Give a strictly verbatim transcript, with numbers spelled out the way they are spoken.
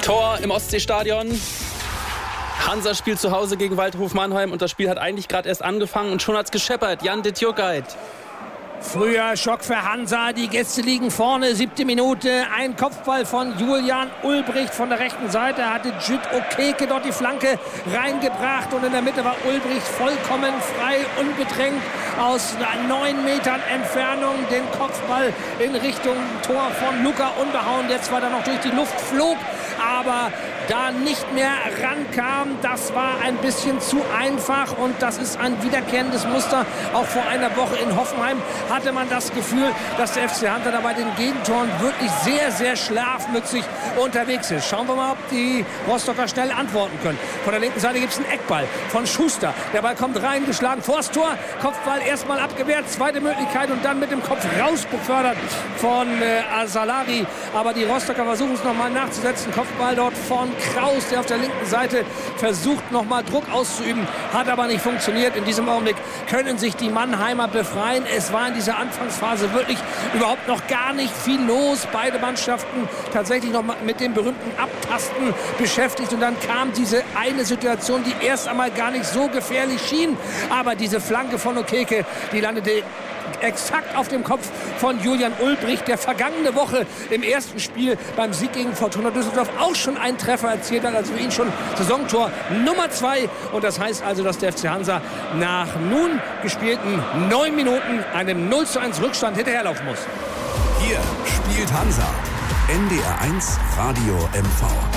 Tor im Ostseestadion. Hansa spielt zu Hause gegen Waldhof Mannheim und das Spiel hat eigentlich gerade erst angefangen und schon hat's gescheppert. Jan de Tjokait. Früher Schock für Hansa, die Gäste liegen vorne, siebte Minute, ein Kopfball von Julian Ulbricht von der rechten Seite, hatte Jüt Okeke dort die Flanke reingebracht und in der Mitte war Ulbricht vollkommen frei, unbedrängt aus neun Metern Entfernung den Kopfball in Richtung Tor von Luca Unbehauen, der zwar dann noch durch die Luft flog, aber da nicht mehr rankam. Das war ein bisschen zu einfach und das ist ein wiederkehrendes Muster. Auch vor einer Woche in Hoffenheim hatte man das Gefühl, dass der F C Hansa da bei den Gegentoren wirklich sehr, sehr schlafmützig unterwegs ist. Schauen wir mal, ob die Rostocker schnell antworten können. Von der linken Seite gibt es einen Eckball von Schuster. Der Ball kommt reingeschlagen vors Tor. Kopfball erstmal abgewehrt, zweite Möglichkeit und dann mit dem Kopf raus befördert von äh, Asalari. Aber die Rostocker versuchen es nochmal nachzusetzen. Kopfball dort von Kraus, der auf der linken Seite versucht, nochmal Druck auszuüben. Hat aber nicht funktioniert. In diesem Augenblick können sich die Mannheimer befreien. Es war in dieser Anfangsphase wirklich überhaupt noch gar nicht viel los. Beide Mannschaften tatsächlich noch mit dem berühmten Abtasten beschäftigt. Und dann kam diese eine Situation, die erst einmal gar nicht so gefährlich schien. Aber diese Flanke von Okeke, die landete exakt auf dem Kopf von Julian Ulbricht, der vergangene Woche im ersten Spiel beim Sieg gegen Fortuna Düsseldorf auch schon einen Treffer erzielt hat, also für ihn schon Saisontor Nummer zwei. Und das heißt also, dass der F C Hansa nach nun gespielten neun Minuten einem null zu eins Rückstand hinterherlaufen muss. Hier spielt Hansa. N D R eins Radio M V.